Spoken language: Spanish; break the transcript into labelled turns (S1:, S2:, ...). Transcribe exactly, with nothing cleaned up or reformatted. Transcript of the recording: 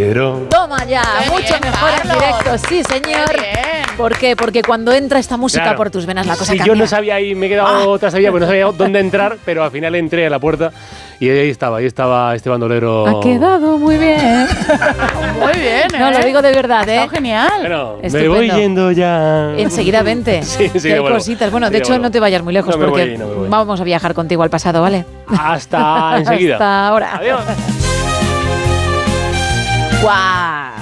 S1: bandolero.
S2: Toma ya,
S3: Qué
S2: mucho
S3: bien,
S2: mejor en
S3: Carlos.
S2: directo, sí señor.
S3: Qué bien.
S2: ¿Por qué? Porque cuando entra esta música
S1: Claro.
S2: por tus venas la cosa
S1: Sí,
S2: cambia.
S1: yo no sabía ahí, me he quedado
S2: Ah.
S1: otra sabía, pues no sabía dónde entrar, pero al final entré a la puerta y ahí estaba, ahí estaba este bandolero.
S2: Ha quedado muy bien.
S3: Muy bien, ¿eh?
S2: No, lo digo de verdad, ¿eh?
S3: Está genial.
S1: Bueno, me
S2: Estupendo.
S1: voy yendo ya.
S2: Enseguida vente.
S1: Sí, sí,
S2: Que hay
S1: vuelvo.
S2: cositas. Bueno, de
S1: Sí,
S2: hecho,
S1: vuelvo.
S2: no te vayas muy lejos
S1: No me
S2: porque
S1: voy, no me voy.
S2: vamos a viajar contigo al pasado, ¿vale?
S1: Hasta enseguida.
S2: Hasta ahora.
S1: Adiós.
S2: ¡Guau!